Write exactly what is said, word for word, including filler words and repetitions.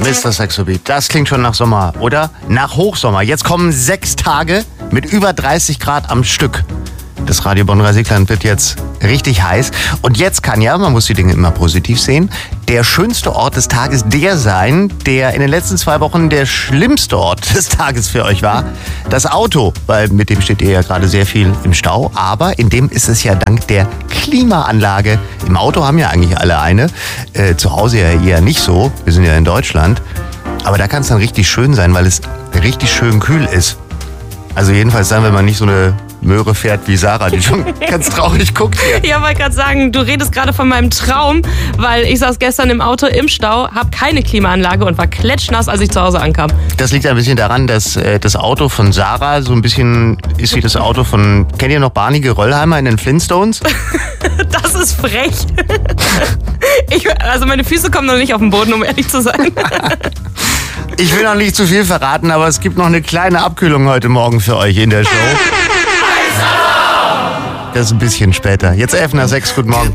Mister Saxobeat, das klingt schon nach Sommer, oder? Nach Hochsommer. Jetzt kommen sechs Tage mit über dreißig Grad am Stück. Das Radio Bonn-Rhein-Sieg-Land wird jetzt richtig heiß. Und jetzt kann ja, man muss die Dinge immer positiv sehen, der schönste Ort des Tages der sein, der in den letzten zwei Wochen der schlimmste Ort des Tages für euch war. Das Auto, weil mit dem steht ihr ja gerade sehr viel im Stau. Aber in dem ist es ja dank der Klimaanlage. Im Auto haben ja eigentlich alle eine. Äh, zu Hause ja eher nicht so. Wir sind ja in Deutschland. Aber da kann es dann richtig schön sein, weil es richtig schön kühl ist. Also jedenfalls dann, wenn man nicht so eine Möhre fährt wie Sarah, die schon ganz traurig guckt hier. Ja, wollte gerade sagen, du redest gerade von meinem Traum, weil ich saß gestern im Auto im Stau, habe keine Klimaanlage und war klatschnass, als ich zu Hause ankam. Das liegt ein bisschen daran, dass äh, das Auto von Sarah so ein bisschen ist wie das Auto von, kennt ihr noch Barney Geröllheimer in den Flintstones? Das ist frech. Ich, also meine Füße kommen noch nicht auf den Boden, um ehrlich zu sein. Ich will noch nicht zu viel verraten, aber es gibt noch eine kleine Abkühlung heute Morgen für euch in der Show. Das ist ein bisschen später. Jetzt elf nach sechs, guten Morgen.